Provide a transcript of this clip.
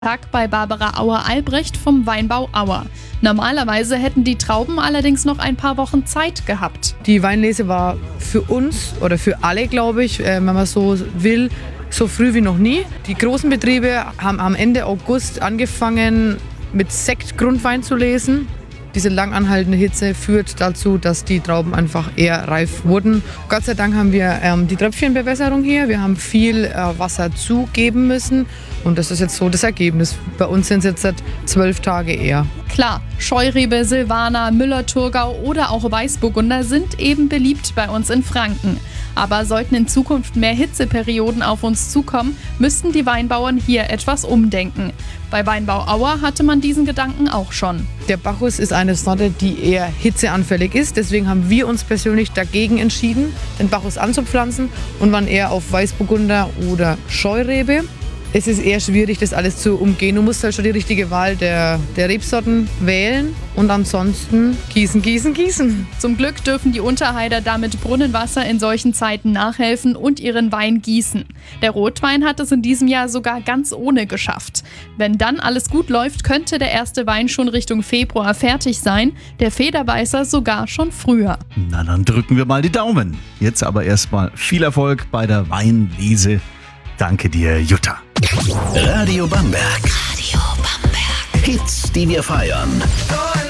Tag bei Barbara Auer-Albrecht vom Weinbau Auer. Normalerweise hätten die Trauben allerdings noch ein paar Wochen Zeit gehabt. Die Weinlese war für uns oder für alle, glaube ich, wenn man so will, so früh wie noch nie. Die großen Betriebe haben am Ende August angefangen, mit Sektgrundwein zu lesen. Diese lang anhaltende Hitze führt dazu, dass die Trauben einfach eher reif wurden. Gott sei Dank haben wir die Tröpfchenbewässerung hier. Wir haben viel Wasser zugeben müssen und das ist jetzt so das Ergebnis. Bei uns sind es jetzt seit 12 Tage eher. Klar, Scheurebe, Silvaner, Müller-Thurgau oder auch Weißburgunder sind eben beliebt bei uns in Franken. Aber sollten in Zukunft mehr Hitzeperioden auf uns zukommen, müssten die Weinbauern hier etwas umdenken. Bei Weinbau Auer hatte man diesen Gedanken auch schon. Der Bacchus ist eine Sorte, die eher hitzeanfällig ist. Deswegen haben wir uns persönlich dagegen entschieden, den Bacchus anzupflanzen und waren eher auf Weißburgunder oder Scheurebe. Es ist eher schwierig, das alles zu umgehen. Du musst halt schon die richtige Wahl der Rebsorten wählen und ansonsten gießen. Zum Glück dürfen die Unterheider damit Brunnenwasser in solchen Zeiten nachhelfen und ihren Wein gießen. Der Rotwein hat es in diesem Jahr sogar ganz ohne geschafft. Wenn dann alles gut läuft, könnte der erste Wein schon Richtung Februar fertig sein, der Federweißer sogar schon früher. Na, dann drücken wir mal die Daumen. Jetzt aber erstmal viel Erfolg bei der Weinlese. Danke dir, Jutta. Radio Bamberg. Hits, die wir feiern.